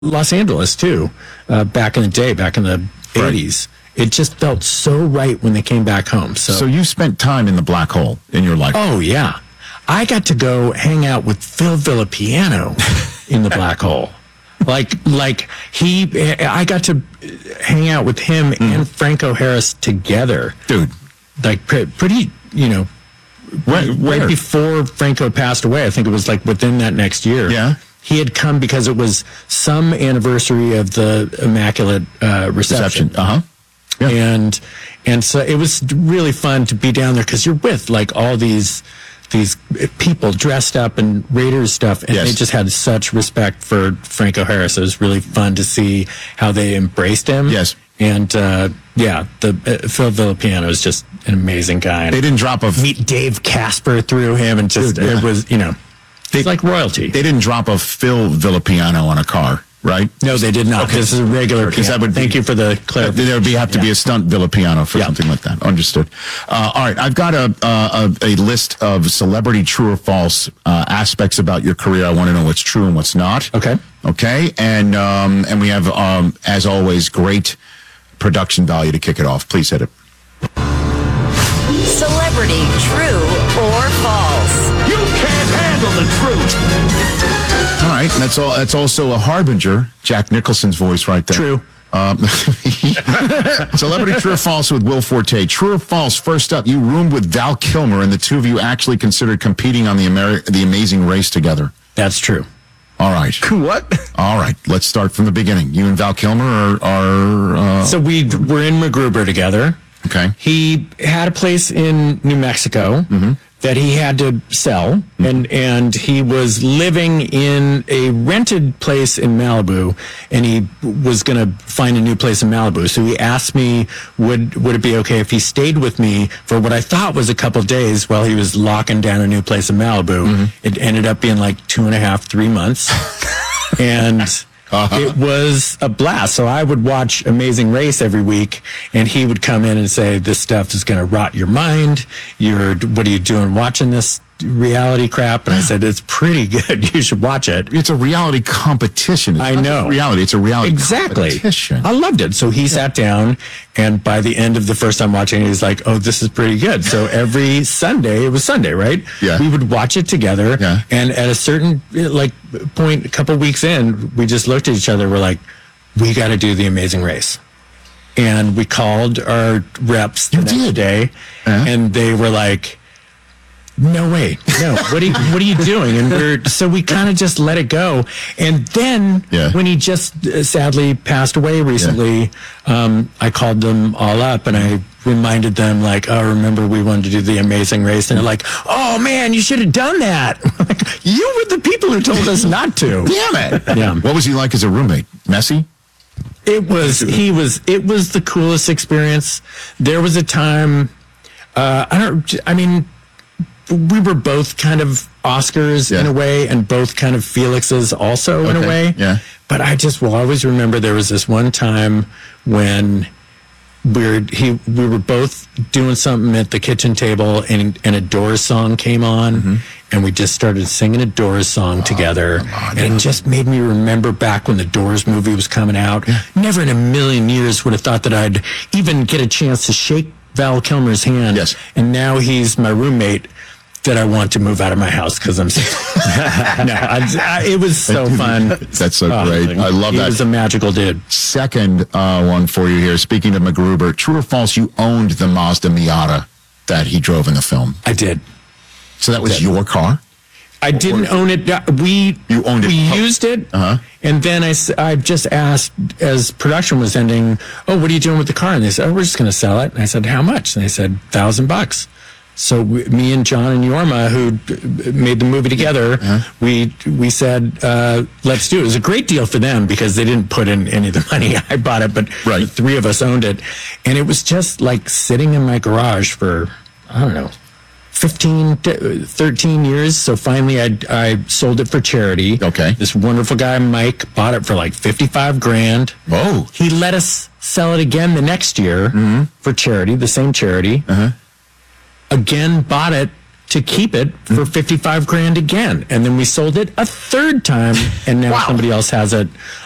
Los Angeles too, back in the day, back in the 80s. It just felt so right when they came back home. So you spent time in the black hole in your life. Oh, yeah. I got to go hang out with Phil Villapiano in the black hole. I got to hang out with him and Franco Harris together. Dude. Like pretty, right before Franco passed away. I think it was like within that next year. Yeah. He had come because it was some anniversary of the Immaculate Reception. Uh-huh. Yeah. And so it was really fun to be down there because you're with like all these people dressed up in Raiders stuff, and they just had such respect for Franco Harris. It was really fun to see how they embraced him. Yes. And Phil Villapiano is just an amazing guy. They didn't drop a meet Dave Casper through him, and just it was it's like royalty. They didn't drop a Phil Villapiano on a car, right? No, they did not. Okay. This is a regular piano. Thank you for the clarification. There would have to be a stunt Villapiano for something like that. Understood. All right, I've got a list of celebrity true or false aspects about your career. I want to know what's true and what's not. Okay. Okay, and we have, as always, great production value to kick it off. Please hit it. Celebrity true or false? You can't handle the truth. All right, and that's also a harbinger. Jack Nicholson's voice right there. True. Celebrity true or false with Will Forte. True or false? First up, you roomed with Val Kilmer, and the two of you actually considered competing on the Amazing Race together. That's true. All right. What? All right. Let's start from the beginning. You and Val Kilmer are so we were in MacGruber together. Okay. He had a place in New Mexico that he had to sell, and he was living in a rented place in Malibu, and he was going to find a new place in Malibu. So he asked me, would it be okay if he stayed with me for what I thought was a couple of days while he was locking down a new place in Malibu. It ended up being like 2.5, 3 months. And it was a blast. So I would watch Amazing Race every week, and he would come in and say, this stuff is going to rot your mind. What are you doing watching this reality crap? And I said, it's pretty good. You should watch it. It's a reality competition. It's I know. Reality. It's a reality exactly. competition. I loved it. So he sat down, and by the end of the first time watching it, he's like, oh, this is pretty good. So every Sunday, it was Sunday, right? Yeah. We would watch it together. Yeah. And at a certain point, a couple weeks in, we just looked at each other. We're like, we got to do the Amazing Race. And we called our reps the next day, and they were like, no way, no. What are you doing? And so we kind of just let it go. And then when he just sadly passed away recently, I called them all up and I reminded them like, oh, remember we wanted to do the Amazing Race, and they're like, oh man, you should have done that. Like, you were the people who told us not to. Damn it. Yeah. What was he like as a roommate? Messy? It was the coolest experience. There was a time, we were both kind of Oscars in a way, and both kind of Felixes also in a way. Yeah. But I just will always remember there was this one time when we were both doing something at the kitchen table, and a Doors song came on, and we just started singing a Doors song together, and it just made me remember back when the Doors movie was coming out. Never in a million years would have thought that I'd even get a chance to shake Val Kilmer's hand. Yes. And now he's my roommate that I want to move out of my house because I'm it was so fun. That's so great. I love that. He was a magical dude. Second one for you here. Speaking of MacGruber, true or false, you owned the Mazda Miata that he drove in the film? I did. So that was your car? I didn't own it. You owned it. We used it. And then I just asked, as production was ending, oh, what are you doing with the car? And they said, oh, we're just going to sell it. And I said, how much? And they said, $1,000. So me and John and Yorma, who made the movie together, we said, let's do it. It was a great deal for them because they didn't put in any of the money. I bought it, but the three of us owned it. And it was just like sitting in my garage for, I don't know, 15, 13 years. So finally I sold it for charity. Okay. This wonderful guy, Mike, bought it for like $55,000. Whoa. He let us sell it again the next year for charity, the same charity. Again, bought it to keep it for $55,000 again. And then we sold it a third time, and now somebody else has it